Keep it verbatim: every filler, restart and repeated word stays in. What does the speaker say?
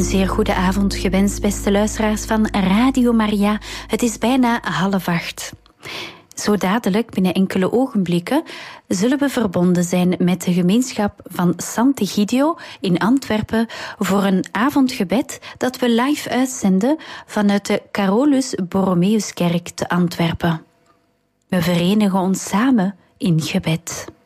Een zeer goede avond gewenst, beste luisteraars van Radio Maria. Het is bijna half acht. Zo dadelijk, binnen enkele ogenblikken, zullen we verbonden zijn met de gemeenschap van Sant'Egidio in Antwerpen voor een avondgebed dat we live uitzenden vanuit de Carolus Borromeuskerk te Antwerpen. We verenigen ons samen in gebed.